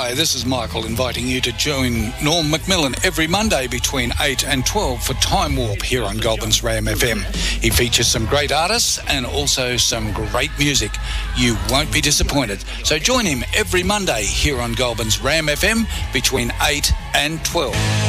Hi, this is Michael inviting you to join Norm Macmillan every Monday between 8 and 12 for Time Warp here on Goulburn's Ram FM. He features some great artists and also some great music. You won't be disappointed. So join him every Monday here on Goulburn's Ram FM between 8 and 12.